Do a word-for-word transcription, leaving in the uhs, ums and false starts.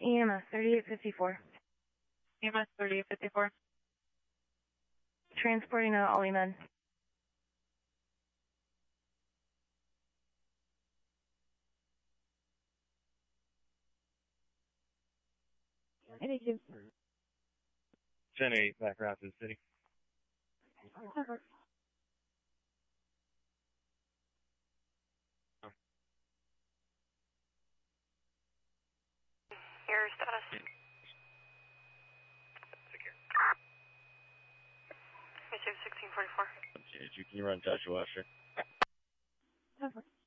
E M S thirty-eight fifty-four. E M S thirty-eight fifty-four. Transporting out Ollie men. Any two. ten eight, back route to the city. Over. Your status. Receive sixteen forty-four. Okay, you can run Joshua Webster. Over.